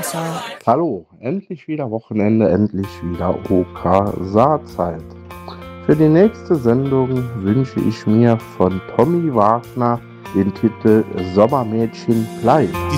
Sonntag. Hallo, endlich wieder Wochenende, endlich wieder OK-Saarzeit. Für die nächste Sendung wünsche ich mir von Tommy Wagner den Titel Sommermädchen bleibt.